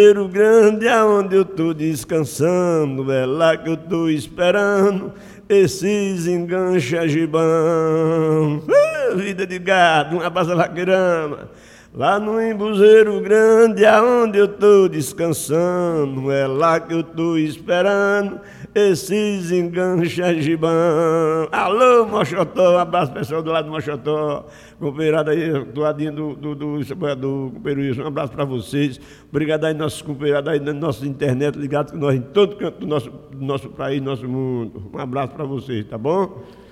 Embuzeiro grande aonde eu tô descansando, é lá que eu tô esperando esses engancha gibão. Vida de gado, uma abraço vaqueirama. Lá no Embuzeiro grande aonde eu tô descansando, é lá que eu tô esperando esses engancha gibão. Alô, Mochotó, um abraço pessoal do lado do Mochotó, companheirada aí, do ladinho do companheiro, um abraço para vocês. Obrigado aí, nossos companheirados aí na nossa internet, ligados com nós em todo canto do nosso país, nosso mundo. Um abraço para vocês, tá bom?